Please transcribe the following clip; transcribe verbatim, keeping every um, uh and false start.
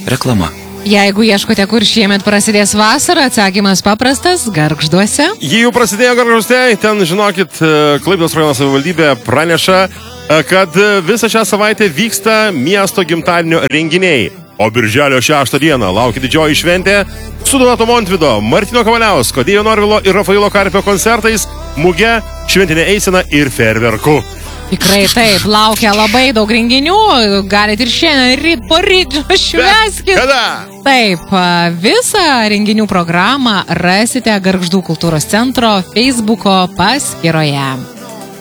Reklama. Jeigu ieškote, kur šiemet prasidės vasara, atsakymas paprastas – Gargžduose. Jei jau prasidėjo Gargžduose, ten, žinokit, Klaipėdos rajono savivaldybė praneša, kad visą šią savaitę vyksta miesto gimtadienio renginiai. O birželio šeštą dieną laukia didžioji šventė su Donato Montvydo, Martino Kavaliausko, Deijo Norvilo ir Rafailo Karpio koncertais, muge, šventinė eisena ir fejerverku. Tikrai taip, laukia labai daug renginių, galite ir šiandien, ryt, poryt, švęskit. Kada? Taip, visą renginių programą rasite Gargždų kultūros centro Facebooko paskyroje.